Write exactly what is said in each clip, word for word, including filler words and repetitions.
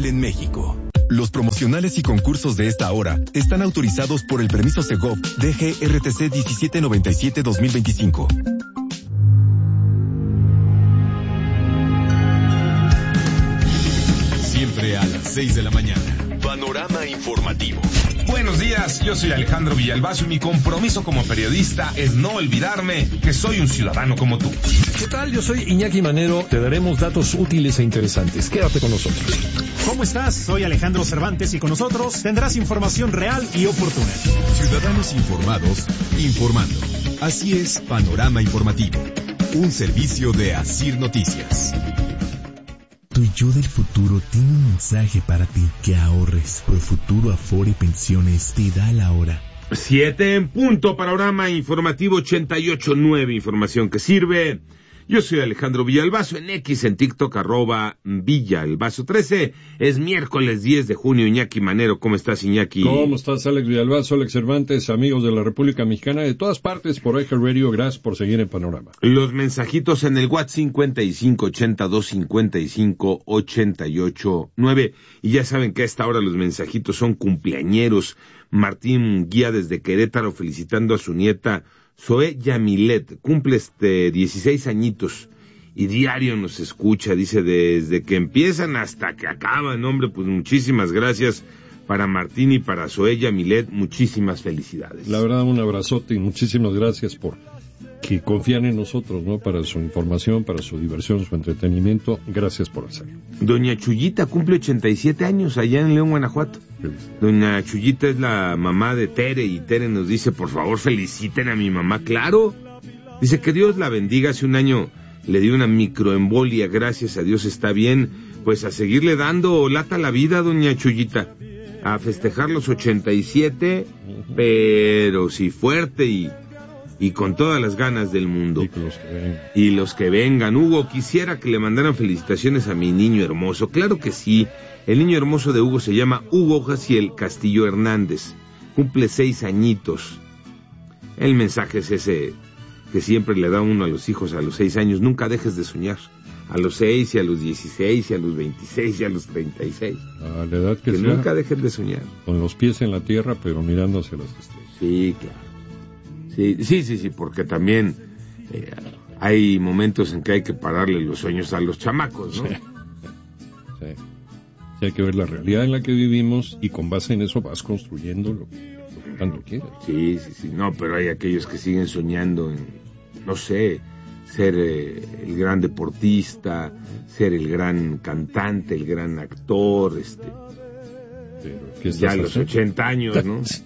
vial en México. Los promocionales y concursos de esta hora están autorizados por el permiso Segov D G R T C diecisiete noventa y siete dos mil veinticinco. Siempre a las seis de la mañana. Panorama informativo. Buenos días, yo soy Alejandro Villalbazo y mi compromiso como periodista es no olvidarme que soy un ciudadano como tú. ¿Qué tal? Yo soy Iñaki Manero. Te daremos datos útiles e interesantes. Quédate con nosotros. ¿Cómo estás? Soy Alejandro Cervantes y con nosotros tendrás información real y oportuna. Ciudadanos informados, informando. Así es Panorama Informativo, un servicio de Asir Noticias. Tu yo del futuro tiene un mensaje para ti: que ahorres. Profuturo Afore Pensiones te da la hora. Siete en punto, Panorama Informativo ochenta y ocho punto nueve, información que sirve. Yo soy Alejandro Villalbazo, en X, en TikTok, arroba Villalbazo trece. Es miércoles diez de junio, Iñaki Manero. ¿Cómo estás, Iñaki? ¿Cómo estás, Alex Villalbazo, Alex Cervantes, amigos de la República Mexicana, de todas partes, por Eje Radio? Gracias por seguir en Panorama. Los mensajitos en el WhatsApp cincuenta y cinco ochenta y dos cincuenta y cinco ochenta y ocho nueve. Y ya saben que a esta hora los mensajitos son cumpleañeros. Martín Guía desde Querétaro felicitando a su nieta Zoe Yamilet, cumple este dieciséis añitos y diario nos escucha, dice, desde que empiezan hasta que acaban. Hombre, pues muchísimas gracias para Martín y para Zoe Yamilet, muchísimas felicidades. La verdad, un abrazote y muchísimas gracias por que confían en nosotros, ¿no? Para su información, para su diversión, su entretenimiento. Gracias por hacerlo. Doña Chuyita cumple ochenta y siete años allá en León, Guanajuato. Doña Chuyita es la mamá de Tere y Tere nos dice, por favor, feliciten a mi mamá. Claro. Dice que Dios la bendiga. Hace un año le dio una microembolia, gracias a Dios está bien. Pues a seguirle dando lata a la vida, doña Chuyita. A festejar los ochenta y siete, pero sí fuerte y... y con todas las ganas del mundo. Y los que vengan. Y los que vengan. Hugo, quisiera que le mandaran felicitaciones a mi niño hermoso. Claro que sí. El niño hermoso de Hugo se llama Hugo Jaciel Castillo Hernández. Cumple seis añitos. El mensaje es ese que siempre le da uno a los hijos a los seis años. Nunca dejes de soñar. A los seis y a los dieciséis y a los veintiséis y a los treinta y seis. A la edad que, que sea, nunca dejes de soñar. Con los pies en la tierra, pero mirando hacia las estrellas. Sí, claro. Sí, sí, sí, sí, porque también eh, hay momentos en que hay que pararle los sueños a los chamacos, ¿no? Sí. Sí. Sí, hay que ver la realidad en la que vivimos y con base en eso vas construyendo lo que, lo que tanto quieras. Sí, sí, sí, no, pero hay aquellos que siguen soñando en, no sé, ser eh, el gran deportista, ser el gran cantante, el gran actor, este, pero, ya a los ochenta años, ¿no? Sí.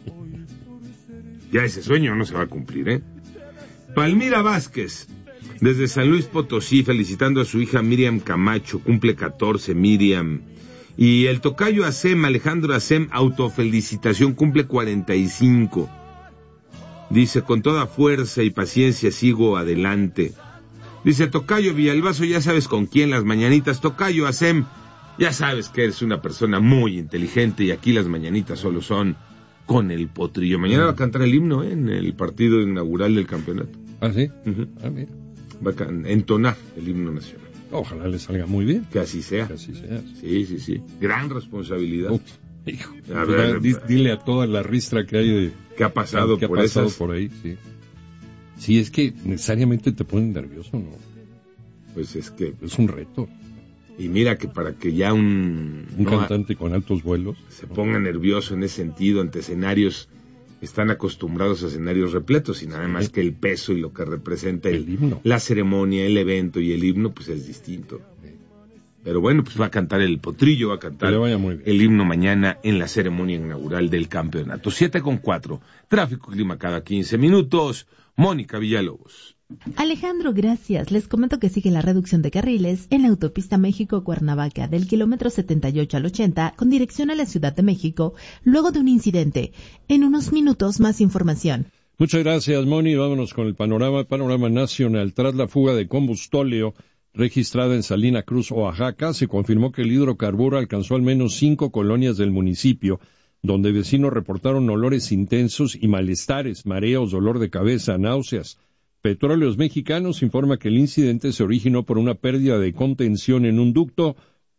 Ya ese sueño no se va a cumplir, ¿eh? Palmira Vázquez, desde San Luis Potosí, felicitando a su hija Miriam Camacho, cumple catorce, Miriam. Y el tocayo Asem, Alejandro Asem, autofelicitación, cumple cuarenta y cinco. Dice, con toda fuerza y paciencia sigo adelante. Dice, tocayo Villalbazo, ya sabes con quién las mañanitas. Tocayo Asem, ya sabes que eres una persona muy inteligente y aquí las mañanitas solo son con el potrillo. Mañana va a cantar el himno, ¿eh? En el partido inaugural del campeonato. ¿Ah, sí? Uh-huh. Ah, mira. Va a entonar el himno nacional. Ojalá le salga muy bien. Que así sea. Que así sea. Sí, sí, sí. Gran responsabilidad. Uf, hijo. A ver, d- dile a toda la ristra que hay de... ¿Qué ha pasado que por ha pasado esas? por ahí, sí. Sí, es que necesariamente te ponen nervioso, ¿no? Pues es que... Es un reto. Y mira que para que ya un... Un no, cantante con altos vuelos... se ¿no? ponga nervioso en ese sentido ante escenarios... Están acostumbrados a escenarios repletos y nada más que el peso y lo que representa el, el himno, la ceremonia, el evento y el himno, pues es distinto. Pero bueno, pues va a cantar el potrillo, va a cantar el himno mañana en la ceremonia inaugural del campeonato. siete con cuatro, tráfico y clima cada quince minutos. Mónica Villalobos. Alejandro, gracias. Les comento que sigue la reducción de carriles en la autopista México-Cuernavaca del kilómetro setenta y ocho al ochenta con dirección a la Ciudad de México luego de un incidente. En unos minutos más información. Muchas gracias, Moni. Vámonos con el panorama, panorama nacional. Tras la fuga de combustóleo registrada en Salina Cruz, Oaxaca, se confirmó que el hidrocarburo alcanzó al menos cinco colonias del municipio, donde vecinos reportaron olores intensos y malestares, mareos, dolor de cabeza, náuseas. Petróleos Mexicanos informa que el incidente se originó por una pérdida de contención en un ducto,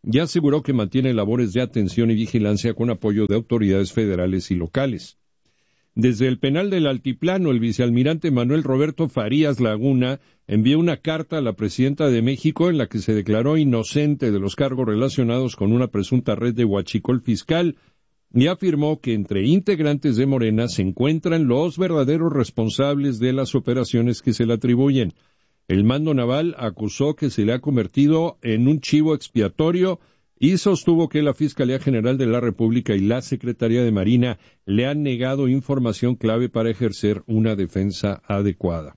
y aseguró que mantiene labores de atención y vigilancia con apoyo de autoridades federales y locales. Desde el penal del Altiplano, el vicealmirante Manuel Roberto Farías Laguna envió una carta a la presidenta de México en la que se declaró inocente de los cargos relacionados con una presunta red de huachicol fiscal y afirmó que entre integrantes de Morena se encuentran los verdaderos responsables de las operaciones que se le atribuyen. El mando naval acusó que se le ha convertido en un chivo expiatorio y sostuvo que la Fiscalía General de la República y la Secretaría de Marina le han negado información clave para ejercer una defensa adecuada.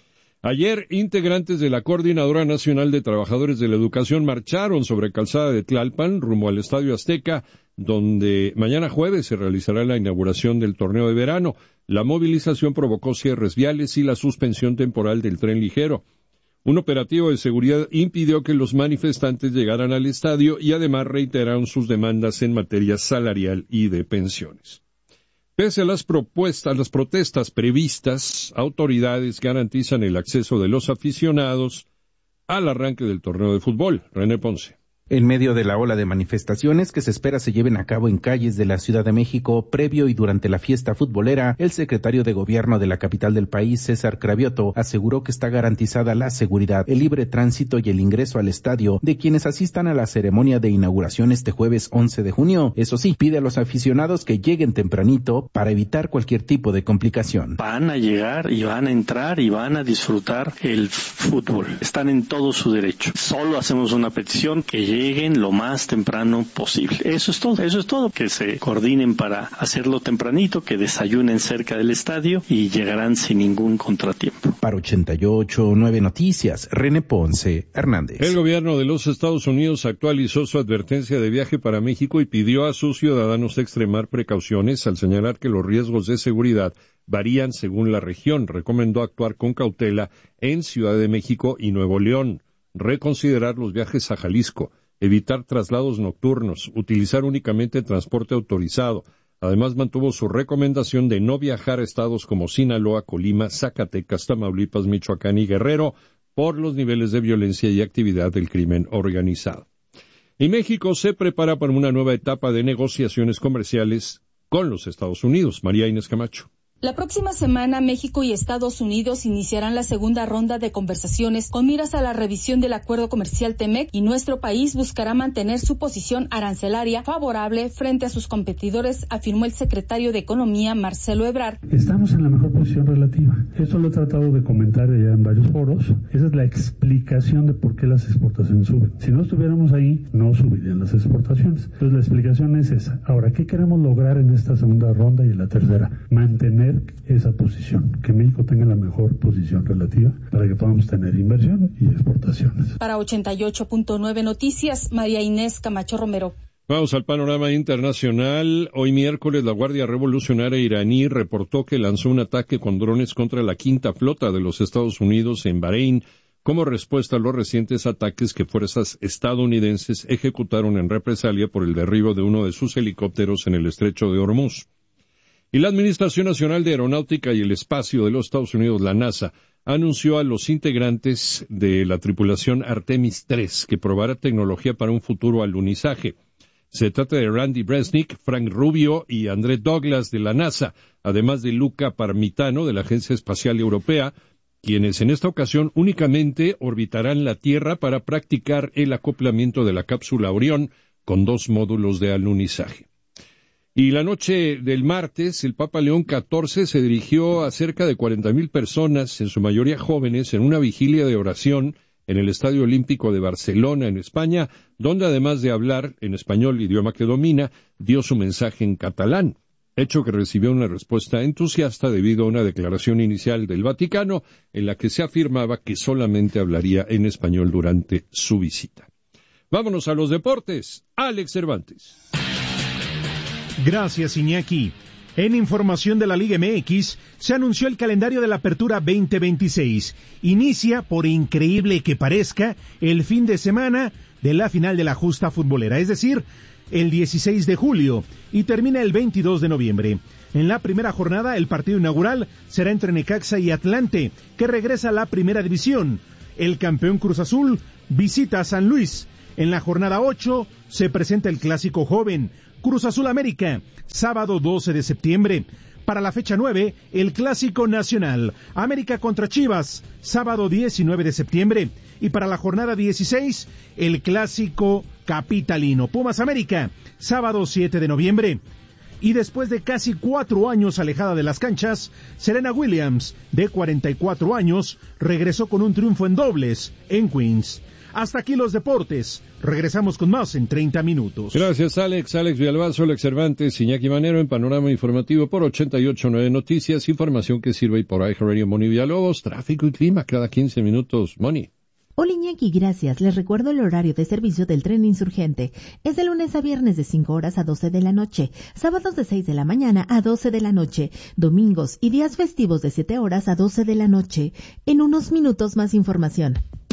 Ayer, integrantes de la Coordinadora Nacional de Trabajadores de la Educación marcharon sobre Calzada de Tlalpan rumbo al Estadio Azteca, donde mañana jueves se realizará la inauguración del torneo de verano. La movilización provocó cierres viales y la suspensión temporal del tren ligero. Un operativo de seguridad impidió que los manifestantes llegaran al estadio y además reiteraron sus demandas en materia salarial y de pensiones. Pese a las propuestas, las protestas previstas, autoridades garantizan el acceso de los aficionados al arranque del torneo de fútbol. René Ponce. En medio de la ola de manifestaciones que se espera se lleven a cabo en calles de la Ciudad de México, previo y durante la fiesta futbolera, el secretario de Gobierno de la capital del país, César Cravioto, aseguró que está garantizada la seguridad, el libre tránsito y el ingreso al estadio de quienes asistan a la ceremonia de inauguración este jueves once de junio. Eso sí, pide a los aficionados que lleguen tempranito para evitar cualquier tipo de complicación. Van a llegar y van a entrar y van a disfrutar el fútbol. Están en todo su derecho. Solo hacemos una petición que lleguen lo más temprano posible. Eso es todo, eso es todo. Que se coordinen para hacerlo tempranito, que desayunen cerca del estadio y llegarán sin ningún contratiempo. Para ochenta y ocho punto nueve Noticias, René Ponce Hernández. El gobierno de los Estados Unidos actualizó su advertencia de viaje para México y pidió a sus ciudadanos extremar precauciones al señalar que los riesgos de seguridad varían según la región. Recomendó actuar con cautela en Ciudad de México y Nuevo León, reconsiderar los viajes a Jalisco, evitar traslados nocturnos, utilizar únicamente transporte autorizado. Además, mantuvo su recomendación de no viajar a estados como Sinaloa, Colima, Zacatecas, Tamaulipas, Michoacán y Guerrero por los niveles de violencia y actividad del crimen organizado. Y México se prepara para una nueva etapa de negociaciones comerciales con los Estados Unidos. María Inés Camacho. La próxima semana, México y Estados Unidos iniciarán la segunda ronda de conversaciones con miras a la revisión del acuerdo comercial TEMEC y nuestro país buscará mantener su posición arancelaria favorable frente a sus competidores, afirmó el secretario de Economía, Marcelo Ebrard. Estamos en la mejor posición relativa. Esto lo he tratado de comentar ya en varios foros. Esa es la explicación de por qué las exportaciones suben. Si no estuviéramos ahí, no subirían las exportaciones. Entonces la explicación es esa. Ahora, ¿qué queremos lograr en esta segunda ronda y en la tercera? Mantener esa posición, que México tenga la mejor posición relativa para que podamos tener inversión y exportaciones. Para ochenta y ocho punto nueve Noticias, María Inés Camacho Romero. Vamos al panorama internacional. Hoy miércoles la Guardia Revolucionaria iraní reportó que lanzó un ataque con drones contra la quinta flota de los Estados Unidos en Bahrein como respuesta a los recientes ataques que fuerzas estadounidenses ejecutaron en represalia por el derribo de uno de sus helicópteros en el estrecho de Hormuz. Y la Administración Nacional de Aeronáutica y el Espacio de los Estados Unidos, la NASA, anunció a los integrantes de la tripulación Artemis tres que probará tecnología para un futuro alunizaje. Se trata de Randy Bresnik, Frank Rubio y André Douglas de la NASA, además de Luca Parmitano de la Agencia Espacial Europea, quienes en esta ocasión únicamente orbitarán la Tierra para practicar el acoplamiento de la cápsula Orión con dos módulos de alunizaje. Y la noche del martes, el Papa León catorce se dirigió a cerca de cuarenta mil personas, en su mayoría jóvenes, en una vigilia de oración en el Estadio Olímpico de Barcelona, en España, donde además de hablar en español, idioma que domina, dio su mensaje en catalán, hecho que recibió una respuesta entusiasta debido a una declaración inicial del Vaticano en la que se afirmaba que solamente hablaría en español durante su visita. Vámonos a los deportes. Alex Cervantes. Gracias, Iñaki. En información de la Liga M X, se anunció el calendario de la Apertura veinte veintiséis. Inicia, por increíble que parezca, el fin de semana de la final de la justa futbolera, es decir, el dieciséis de julio, y termina el veintidós de noviembre. En la primera jornada, el partido inaugural será entre Necaxa y Atlante, que regresa a la primera división. El campeón Cruz Azul visita a San Luis. En la jornada ocho se presenta el clásico joven, Cruz Azul América, sábado doce de septiembre. Para la fecha nueve, el clásico nacional, América contra Chivas, sábado diecinueve de septiembre. Y para la jornada dieciséis, el clásico capitalino, Pumas América, sábado siete de noviembre. Y después de casi cuatro años alejada de las canchas, Serena Williams, de cuarenta y cuatro años, regresó con un triunfo en dobles en Queens. Hasta aquí los deportes. Regresamos con más en treinta minutos. Gracias, Alex. Alex Villalbazo, Alex Cervantes, Iñaki Manero en Panorama Informativo por ochenta y ocho punto nueve Noticias. Información que sirve y por iHeartRadio. Moni Villalobos, tráfico y clima cada quince minutos. Moni. Hola Iñaki, gracias. Les recuerdo el horario de servicio del tren insurgente. Es de lunes a viernes de cinco horas a doce de la noche, sábados de seis de la mañana a doce de la noche, domingos y días festivos de siete horas a doce de la noche. En unos minutos más información.